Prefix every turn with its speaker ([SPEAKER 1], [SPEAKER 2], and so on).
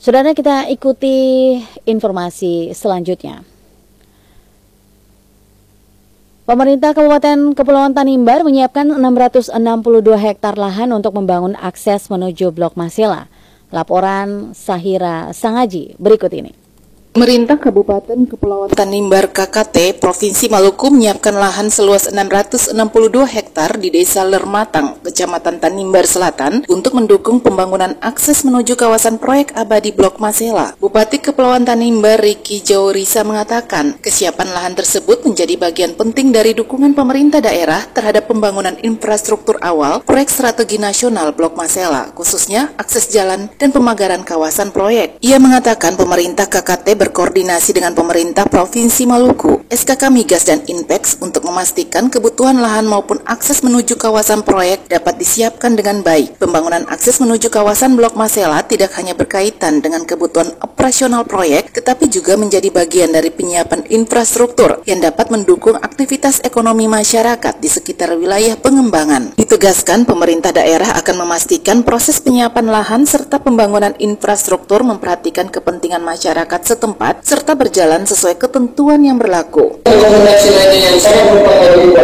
[SPEAKER 1] Saudara, kita ikuti informasi selanjutnya. Pemerintah Kabupaten Kepulauan Tanimbar menyiapkan 662 hektar lahan untuk membangun akses menuju Blok Masela. Laporan Sahira Sangaji berikut ini.
[SPEAKER 2] Pemerintah Kabupaten Kepulauan Tanimbar KKT Provinsi Maluku menyiapkan lahan seluas 662 hektar di Desa Lermatang, Kecamatan Tanimbar Selatan untuk mendukung pembangunan akses menuju kawasan proyek abadi Blok Masela. Bupati Kepulauan Tanimbar Riki Jaurisa mengatakan, kesiapan lahan tersebut menjadi bagian penting dari dukungan pemerintah daerah terhadap pembangunan infrastruktur awal proyek strategi nasional Blok Masela, khususnya akses jalan dan pemagaran kawasan proyek. Ia mengatakan pemerintah KKT berkoordinasi dengan pemerintah Provinsi Maluku, SKK Migas dan Inpex untuk memastikan kebutuhan lahan maupun akses menuju kawasan proyek dapat disiapkan dengan baik. Pembangunan akses menuju kawasan Blok Masela tidak hanya berkaitan dengan kebutuhan operasional proyek, tetapi juga menjadi bagian dari penyiapan infrastruktur yang dapat mendukung aktivitas ekonomi masyarakat di sekitar wilayah pengembangan. Ditegaskan, pemerintah daerah akan memastikan proses penyiapan lahan serta pembangunan infrastruktur memperhatikan kepentingan masyarakat setempat serta berjalan sesuai ketentuan yang berlaku.
[SPEAKER 3] Rekomendasi lainnya yang sangat berpengaruh